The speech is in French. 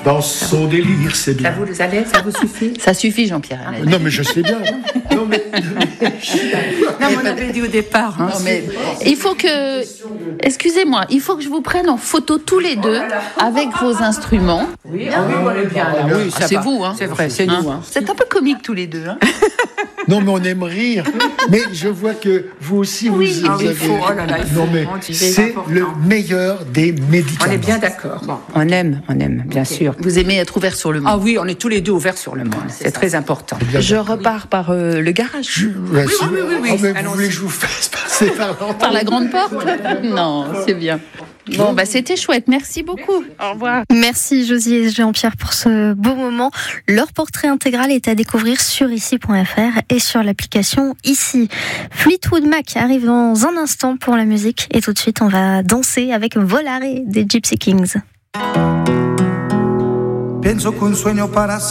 dans son délire, c'est bien. Ça vous allait? Ça vous suffit? Ça suffit, Jean-Pierre. Non, mais je sais bien. Non, mais on avait dit au départ. Non, mais il faut que... Excusez-moi, il faut que je vous prenne en photo tous les deux avec vos instruments. Oui, on est bien là. Oui, ça c'est va. vous, hein. C'est vrai, c'est nous. Hein. C'est un peu comique tous les deux. Hein. Non, mais on aime rire. Mais je vois que vous aussi, vous avez... il faut. Oh là là, il faut. Non, mais c'est le meilleur des médicaments. On est bien d'accord. Bon, on aime, bien sûr. Vous aimez être ouvert sur le monde. Ah oui, on est tous les deux ouverts sur le monde. C'est très important. Je repars par le garage. Oui. Oui. Mais vous voulez que je vous fasse passer par la grande porte? Non, c'est bien. Bon, c'était chouette. Merci beaucoup. Au revoir. Merci Josie et Jean-Pierre pour ce beau moment. Leur portrait intégral est à découvrir sur ici.fr et sur l'application Ici. Fleetwood Mac arrive dans un instant pour la musique et tout de suite on va danser avec Volare des Gypsy Kings. Pienso que un sueño para